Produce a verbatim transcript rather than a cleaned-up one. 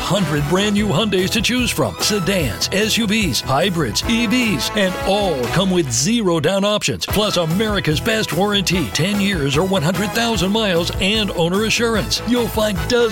hundred brand new Hyundais to choose from. Sedans, S U Vs, hybrids, E Vs, and all come with zero down options. Plus America's best warranty, ten years or one hundred thousand miles and owner assurance. You'll find dozens